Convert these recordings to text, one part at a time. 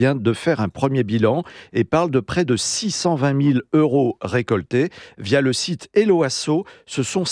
vient de faire un premier bilan et parle de près de 620 000 € récoltés. Via le site Helloasso, ce sont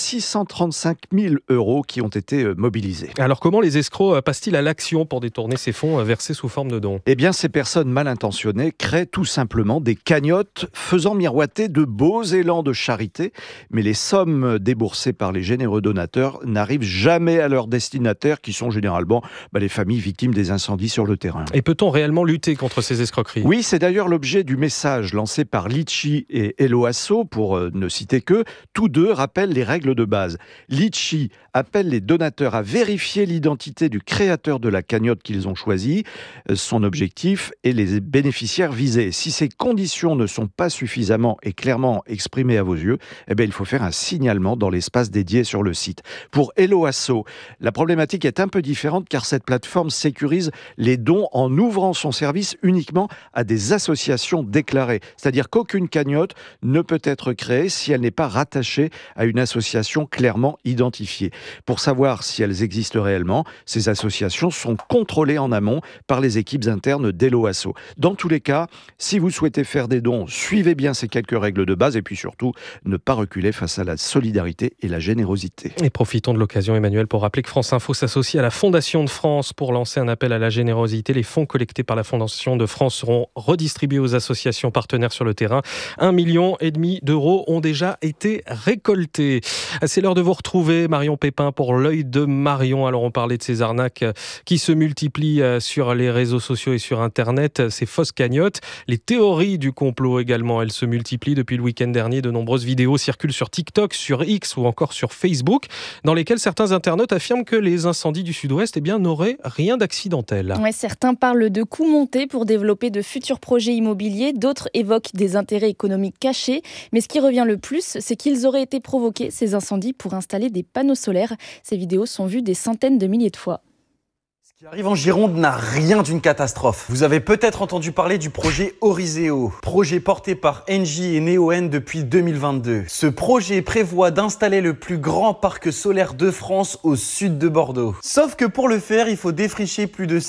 635 000 € qui ont été mobilisés. Alors comment les escrocs passent-ils à l'action pour détourner ces fonds versés sous forme de dons ? Eh bien, ces personnes mal intentionnées créent tout simplement des cagnottes faisant miroiter de beaux élans de charité. Mais les sommes déboursées par les généreux donateurs n'arrivent jamais à leurs destinataires qui sont généralement les familles victimes des incendies sur le terrain. Et peut-on réellement lutter contre ces escroqueries ? Oui, c'est d'ailleurs l'objet du message lancé par Litchi et Helloasso, pour ne citer qu'eux. Tous deux rappellent les règles de base. Litchi appelle les donateurs à vérifier l'identité du créateur de la cagnotte qu'ils ont choisie, son objectif et les bénéficiaires visés. Si ces conditions ne sont pas suffisamment et clairement exprimées à vos yeux, il faut faire un signalement dans l'espace dédié sur le site. Pour Helloasso, la problématique est un peu différente car cette plateforme sécurise les dons en ouvrant son service uniquement à des associations déclarées. C'est-à-dire qu'aucune cagnotte ne peut être créée si elle n'est pas rattachée à une association clairement identifiée. Pour savoir si elles existent réellement, ces associations sont contrôlées en amont par les équipes internes d'Helloasso. Dans tous les cas, si vous souhaitez faire des dons, suivez bien ces quelques règles de base et puis surtout, ne pas reculer face à la solidarité et la générosité. Et profitons de l'occasion, Emmanuel, pour rappeler que France Info s'associe à la Fondation de France pour lancer un appel à la générosité. Les fonds collectés par la Fondation de France seront redistribués aux associations partenaires sur le terrain. 1,5 million d'euros ont déjà été récoltés. C'est l'heure de vous retrouver, Marion Pépin, pour l'œil de Marion. Alors on parlait de ces arnaques qui se multiplient sur les réseaux sociaux et sur Internet, ces fausses cagnottes. Les théories du complot également, elles se multiplient depuis le week-end dernier. De nombreuses vidéos circulent sur TikTok, sur X ou encore sur Facebook, dans lesquelles certains internautes affirment que les incendies du Sud-Ouest n'auraient rien d'accidentel. Ouais, certains parlent de coûts montés pour développer de futurs projets immobiliers, d'autres évoquent des intérêts économiques cachés. Mais ce qui revient le plus, c'est qu'ils auraient été provoqués, ces incendies, pour installer des panneaux solaires. Ces vidéos sont vues des centaines de milliers de fois. Ce qui arrive en Gironde n'a rien d'une catastrophe. Vous avez peut-être entendu parler du projet Oriseo, projet porté par Engie et Neoen depuis 2022. Ce projet prévoit d'installer le plus grand parc solaire de France au sud de Bordeaux. Sauf que pour le faire, il faut défricher plus de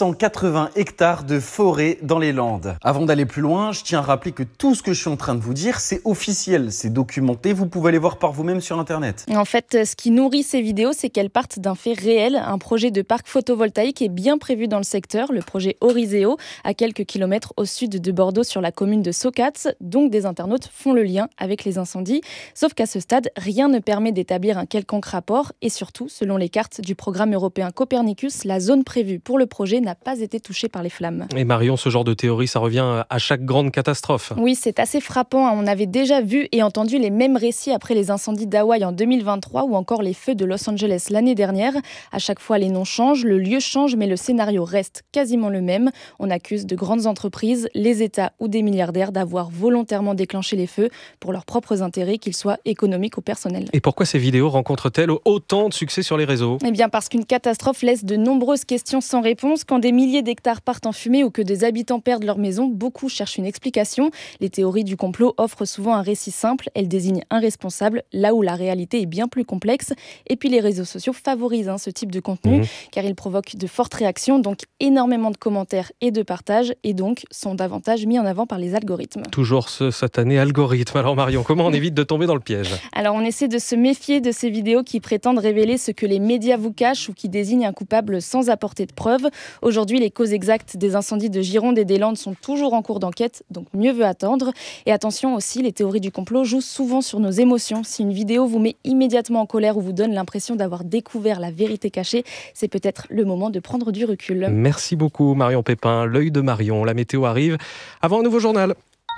680 hectares de forêt dans les Landes. Avant d'aller plus loin, je tiens à rappeler que tout ce que je suis en train de vous dire, c'est officiel, c'est documenté, vous pouvez aller voir par vous-même sur Internet. En fait, ce qui nourrit ces vidéos, c'est qu'elles partent d'un fait réel, un projet de parc photovoltaïque est bien prévu dans le secteur, le projet Oriseo, à quelques kilomètres au sud de Bordeaux sur la commune de Socats. Donc des internautes font le lien avec les incendies. Sauf qu'à ce stade, rien ne permet d'établir un quelconque rapport et surtout, selon les cartes du programme européen Copernicus, la zone prévue pour le projet n'a pas été touchée par les flammes. Et Marion, ce genre de théorie, ça revient à chaque grande catastrophe. Oui, c'est assez frappant. On avait déjà vu et entendu les mêmes récits après les incendies d'Hawaï en 2023 ou encore les feux de Los Angeles l'année dernière. À chaque fois, les noms changent, le lieu change, mais le scénario reste quasiment le même. On accuse de grandes entreprises, les États ou des milliardaires d'avoir volontairement déclenché les feux pour leurs propres intérêts, qu'ils soient économiques ou personnels. Et pourquoi ces vidéos rencontrent-elles autant de succès sur les réseaux ? Eh bien parce qu'une catastrophe laisse de nombreuses questions sans réponse. Quand des milliers d'hectares partent en fumée ou que des habitants perdent leur maison, beaucoup cherchent une explication. Les théories du complot offrent souvent un récit simple. Elles désignent un responsable, là où la réalité est bien plus complexe. Et puis les réseaux sociaux favorisent ce type de contenu, car ils provoquent de fortes réactions, donc énormément de commentaires et de partages, et donc sont davantage mis en avant par les algorithmes. Toujours ce satané algorithme. Alors Marion, comment on évite de tomber dans le piège ? Alors on essaie de se méfier de ces vidéos qui prétendent révéler ce que les médias vous cachent ou qui désignent un coupable sans apporter de preuves. Aujourd'hui, les causes exactes des incendies de Gironde et des Landes sont toujours en cours d'enquête, donc mieux vaut attendre. Et attention aussi, les théories du complot jouent souvent sur nos émotions. Si une vidéo vous met immédiatement en colère ou vous donne l'impression d'avoir découvert la vérité cachée, c'est peut-être le moment de prendre du recul. Merci beaucoup Marion Pépin. L'œil de Marion, la météo arrive avant un nouveau journal.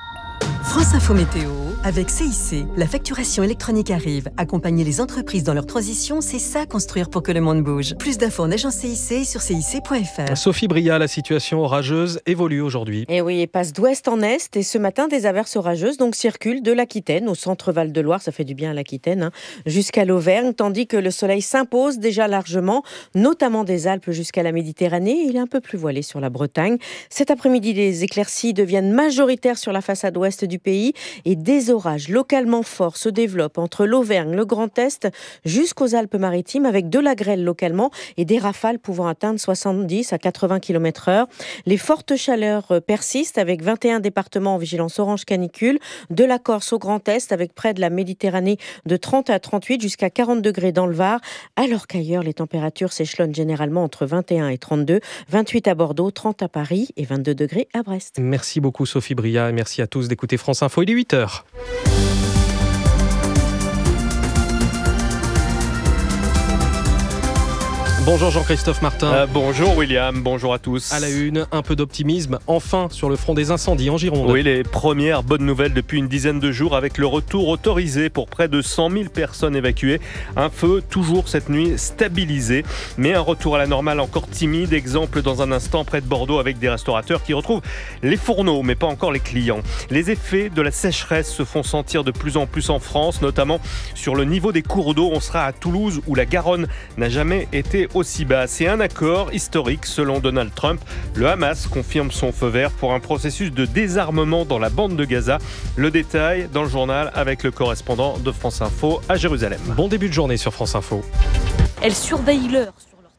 France Info Météo avec CIC. La facturation électronique arrive. Accompagner les entreprises dans leur transition, c'est ça construire pour que le monde bouge. Plus d'infos en agence CIC et sur cic.fr. Sophie Bria, la situation orageuse évolue aujourd'hui. Et oui, elle passe d'ouest en est et ce matin, des averses orageuses circulent de l'Aquitaine au centre Val-de-Loire, ça fait du bien à l'Aquitaine, jusqu'à l'Auvergne, tandis que le soleil s'impose déjà largement, notamment des Alpes jusqu'à la Méditerranée. Il est un peu plus voilé sur la Bretagne. Cet après-midi, les éclaircies deviennent majoritaires sur la façade ouest du pays. pays et des orages localement forts se développent entre l'Auvergne, le Grand Est jusqu'aux Alpes-Maritimes avec de la grêle localement et des rafales pouvant atteindre 70 à 80 km/h. Les fortes chaleurs persistent avec 21 départements en vigilance orange canicule, de la Corse au Grand Est avec près de la Méditerranée de 30 à 38 jusqu'à 40 degrés dans le Var, alors qu'ailleurs les températures s'échelonnent généralement entre 21 et 32, 28 à Bordeaux, 30 à Paris et 22 degrés à Brest. Merci beaucoup Sophie Bria et merci à tous d'écouter France Info. Il est 8h. Bonjour Jean-Christophe Martin. Bonjour William, bonjour à tous. À la une, un peu d'optimisme, enfin sur le front des incendies en Gironde. Oui, les premières bonnes nouvelles depuis une dizaine de jours avec le retour autorisé pour près de 100 000 personnes évacuées. Un feu toujours cette nuit stabilisé, mais un retour à la normale encore timide. Exemple dans un instant près de Bordeaux avec des restaurateurs qui retrouvent les fourneaux, mais pas encore les clients. Les effets de la sécheresse se font sentir de plus en plus en France, notamment sur le niveau des cours d'eau. On sera à Toulouse où la Garonne n'a jamais été aussi bas. C'est un accord historique selon Donald Trump. Le Hamas confirme son feu vert pour un processus de désarmement dans la bande de Gaza. Le détail dans le journal avec le correspondant de France Info à Jérusalem. Bon début de journée sur France Info. Elle surveille l'heure.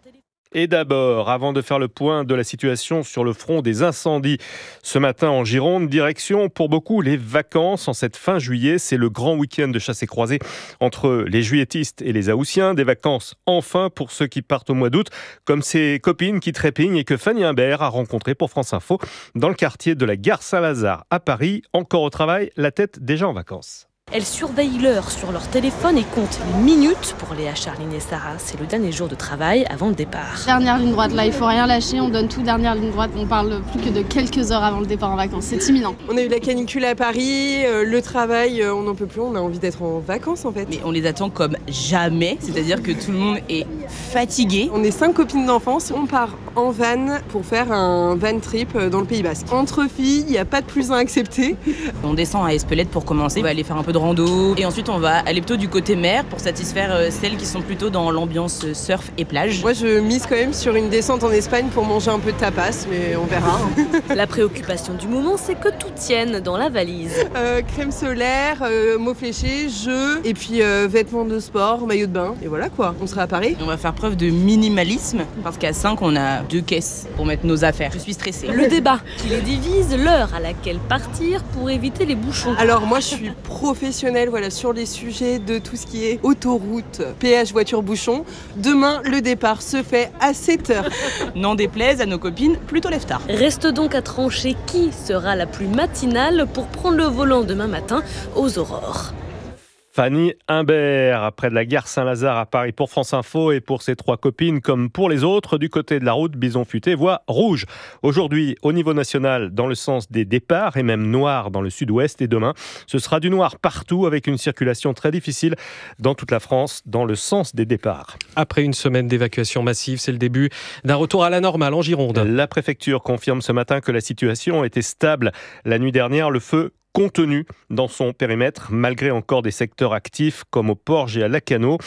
Et d'abord, avant de faire le point de la situation sur le front des incendies ce matin en Gironde, direction pour beaucoup les vacances en cette fin juillet. C'est le grand week-end de chasse et croisée entre les juilletistes et les Haussiens. Des vacances enfin pour ceux qui partent au mois d'août, comme ces copines qui trépignent et que Fanny Imbert a rencontrées pour France Info dans le quartier de la Gare Saint-Lazare à Paris. Encore au travail, la tête déjà en vacances. Elles surveillent l'heure sur leur téléphone et comptent les minutes pour Léa, Charline et Sarah. C'est le dernier jour de travail avant le départ. Dernière ligne droite, là, il faut rien lâcher, on donne tout dernière ligne droite. On parle plus que de quelques heures avant le départ en vacances, c'est imminent. On a eu la canicule à Paris, le travail, on n'en peut plus, on a envie d'être en vacances en fait. Mais on les attend comme jamais, c'est-à-dire que tout le monde est fatigué. On est 5 copines d'enfance, on part en van pour faire un van trip dans le Pays Basque. Entre filles, il n'y a pas de plus 1 accepté. On descend à Espelette pour commencer, on va aller faire un peu de rando et ensuite on va aller plutôt du côté mer pour satisfaire celles qui sont plutôt dans l'ambiance surf et plage. Moi je mise quand même sur une descente en Espagne pour manger un peu de tapas, mais on verra. La préoccupation du moment, c'est que tout tienne dans la valise. Crème solaire, mots fléchés, jeux et puis vêtements de sport, maillot de bain et voilà quoi, on sera à Paris. On va faire preuve de minimalisme parce qu'à 5 on a 2 caisses pour mettre nos affaires. Je suis stressée. Le débat qui les divise, l'heure à laquelle partir pour éviter les bouchons. Alors moi je suis professionnelle sur les sujets de tout ce qui est autoroute, péage, voiture, bouchon. Demain, le départ se fait à 7h. N'en déplaise à nos copines, plutôt lève-tard. Reste donc à trancher qui sera la plus matinale pour prendre le volant demain matin aux aurores. Fanny Imbert, près de la Gare Saint-Lazare à Paris pour France Info et pour ses 3 copines comme pour les autres, du côté de la route, bison futé, voie rouge. Aujourd'hui, au niveau national, dans le sens des départs et même noir dans le sud-ouest et demain, ce sera du noir partout avec une circulation très difficile dans toute la France dans le sens des départs. Après une semaine d'évacuation massive, c'est le début d'un retour à la normale en Gironde. La préfecture confirme ce matin que la situation était stable. La nuit dernière, le feu contenu dans son périmètre, malgré encore des secteurs actifs comme au Porge et à Lacanau.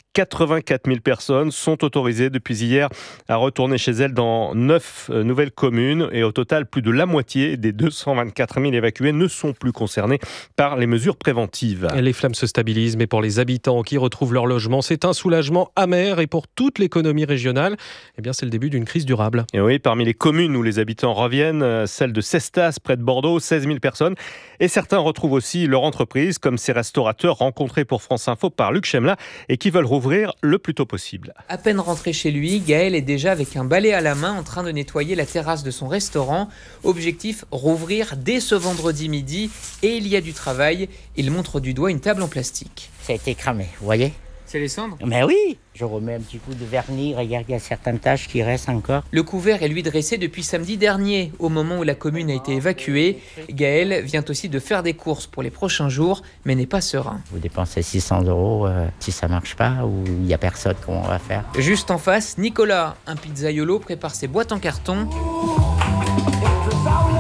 84 000 personnes sont autorisées depuis hier à retourner chez elles dans 9 nouvelles communes et au total, plus de la moitié des 224 000 évacués ne sont plus concernés par les mesures préventives. Les flammes se stabilisent, mais pour les habitants qui retrouvent leur logement, c'est un soulagement amer et pour toute l'économie régionale, c'est le début d'une crise durable. Et oui, parmi les communes où les habitants reviennent, celle de Cestas, près de Bordeaux, 16 000 personnes. Et certains retrouvent aussi leur entreprise, comme ces restaurateurs rencontrés pour France Info par Luc Chemla et qui veulent rouvrir le plus tôt possible. À peine rentré chez lui, Gaël est déjà avec un balai à la main en train de nettoyer la terrasse de son restaurant. Objectif, rouvrir dès ce vendredi midi et il y a du travail. Il montre du doigt une table en plastique. Ça a été cramé, vous voyez ? C'est les cendres ? Mais oui, je remets un petit coup de vernis, regarde, il y a certaines taches qui restent encore. Le couvert est lui dressé depuis samedi dernier, au moment où la commune a été évacuée. Gaël vient aussi de faire des courses pour les prochains jours, mais n'est pas serein. Vous dépensez 600 € si ça marche pas ou il n'y a personne, comment on va faire ? Juste en face, Nicolas, un pizzaiolo, prépare ses boîtes en carton.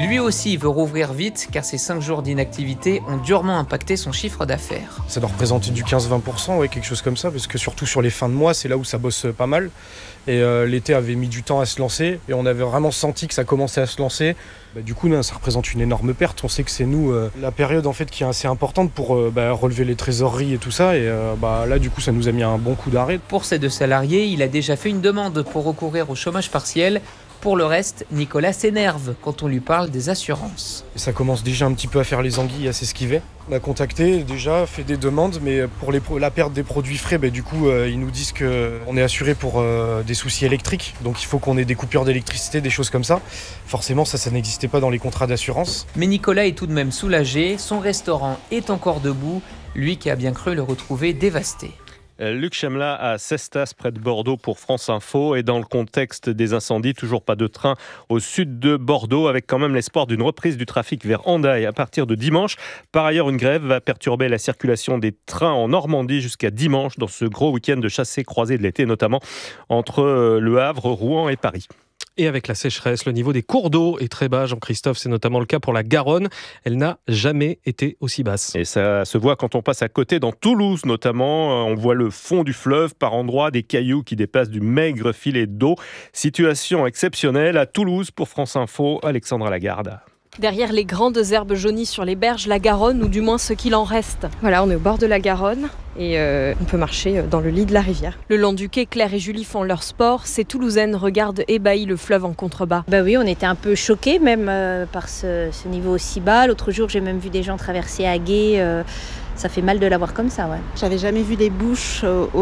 Lui aussi veut rouvrir vite car ces 5 jours d'inactivité ont durement impacté son chiffre d'affaires. Ça doit représenter du 15-20%, ouais, quelque chose comme ça, parce que surtout sur les fins de mois, c'est là où ça bosse pas mal. Et l'été avait mis du temps à se lancer et on avait vraiment senti que ça commençait à se lancer. Du coup, ça représente une énorme perte. On sait que c'est nous, la période en fait, qui est assez importante pour relever les trésoreries et tout ça. Et là, du coup, ça nous a mis un bon coup d'arrêt. Pour ces 2 salariés, il a déjà fait une demande pour recourir au chômage partiel. Pour le reste, Nicolas s'énerve quand on lui parle des assurances. Et ça commence déjà un petit peu à faire les anguilles, à s'esquiver. On a contacté déjà, fait des demandes, mais pour la perte des produits frais, du coup, ils nous disent qu'on est assuré pour des soucis électriques. Donc il faut qu'on ait des coupures d'électricité, des choses comme ça. Forcément, ça n'existait pas dans les contrats d'assurance. Mais Nicolas est tout de même soulagé, son restaurant est encore debout, lui qui a bien cru le retrouver dévasté. Luc Chemla à Cestas, près de Bordeaux, pour France Info. Et dans le contexte des incendies, toujours pas de train au sud de Bordeaux, avec quand même l'espoir d'une reprise du trafic vers Hendaye à partir de dimanche. Par ailleurs, une grève va perturber la circulation des trains en Normandie jusqu'à dimanche, dans ce gros week-end de chassés-croisés de l'été, notamment entre Le Havre, Rouen et Paris. Et avec la sécheresse, le niveau des cours d'eau est très bas. Jean-Christophe, c'est notamment le cas pour la Garonne. Elle n'a jamais été aussi basse. Et ça se voit quand on passe à côté, dans Toulouse notamment. On voit le fond du fleuve, par endroits, des cailloux qui dépassent du maigre filet d'eau. Situation exceptionnelle à Toulouse pour France Info, Alexandra Lagarde. Derrière les grandes herbes jaunies sur les berges, la Garonne, ou du moins ce qu'il en reste. Voilà, on est au bord de la Garonne et on peut marcher dans le lit de la rivière. Le long du quai, Claire et Julie font leur sport. Ces Toulousaines regardent ébahis le fleuve en contrebas. Oui, on était un peu choqués même par ce niveau aussi bas. L'autre jour, j'ai même vu des gens traverser à gué. Ça fait mal de la voir comme ça, ouais. J'avais jamais vu des bouches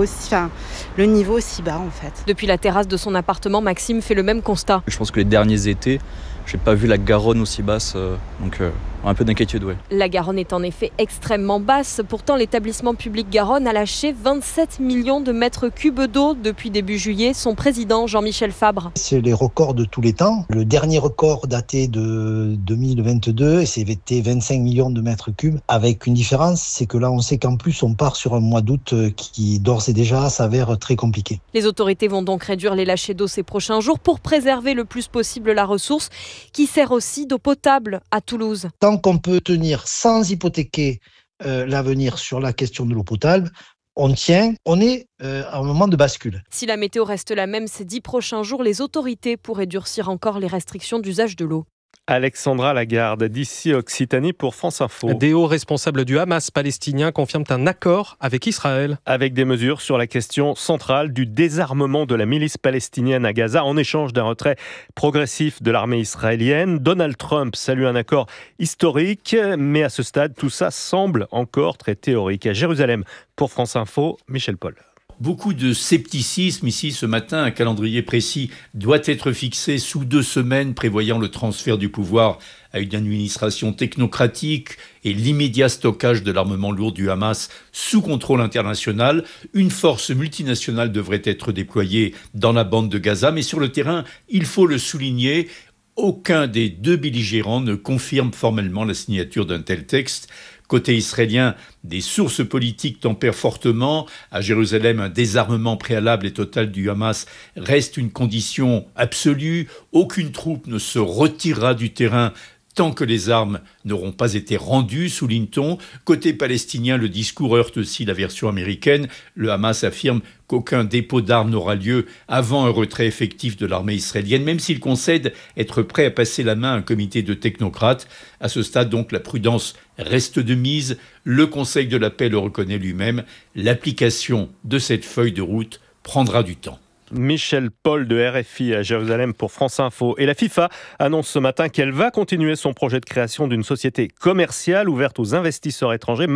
le niveau aussi bas en fait. Depuis la terrasse de son appartement, Maxime fait le même constat. Je pense que les derniers étés, j'ai pas vu la Garonne aussi basse, donc un peu d'inquiétude, ouais. La Garonne est en effet extrêmement basse. Pourtant, l'établissement public Garonne a lâché 27 millions de mètres cubes d'eau depuis début juillet. Son président, Jean-Michel Fabre. C'est les records de tous les temps. Le dernier record daté de 2022, et c'était 25 millions de mètres cubes. Avec une différence, c'est que là, on sait qu'en plus, on part sur un mois d'août qui, d'ores et déjà, s'avère très compliqué. Les autorités vont donc réduire les lâchers d'eau ces prochains jours pour préserver le plus possible la ressource qui sert aussi d'eau potable à Toulouse. Tant qu'on peut tenir sans hypothéquer l'avenir sur la question de l'eau potable, on tient, on est à un moment de bascule. Si la météo reste la même ces 10 prochains jours, les autorités pourraient durcir encore les restrictions d'usage de l'eau. Alexandra Lagarde, d'ici Occitanie pour France Info. Des hauts responsables du Hamas palestinien confirment un accord avec Israël. Avec des mesures sur la question centrale du désarmement de la milice palestinienne à Gaza en échange d'un retrait progressif de l'armée israélienne. Donald Trump salue un accord historique, mais à ce stade, tout ça semble encore très théorique. À Jérusalem, pour France Info, Michel Paul. Beaucoup de scepticisme ici ce matin. Un calendrier précis doit être fixé sous 2 semaines, prévoyant le transfert du pouvoir à une administration technocratique et l'immédiat stockage de l'armement lourd du Hamas sous contrôle international. Une force multinationale devrait être déployée dans la bande de Gaza, mais sur le terrain, il faut le souligner, aucun des 2 belligérants ne confirme formellement la signature d'un tel texte. Côté israélien, des sources politiques tempèrent fortement. À Jérusalem, un désarmement préalable et total du Hamas reste une condition absolue. Aucune troupe ne se retirera du terrain tant que les armes n'auront pas été rendues, souligne-t-on. Côté palestinien, le discours heurte aussi la version américaine. Le Hamas affirme qu'aucun dépôt d'armes n'aura lieu avant un retrait effectif de l'armée israélienne, même s'il concède être prêt à passer la main à un comité de technocrates. À ce stade, donc, la prudence reste de mise. Le Conseil de la paix le reconnaît lui-même. L'application de cette feuille de route prendra du temps. Michel Paul de RFI à Jérusalem pour France Info. Et la FIFA annonce ce matin qu'elle va continuer son projet de création d'une société commerciale ouverte aux investisseurs étrangers.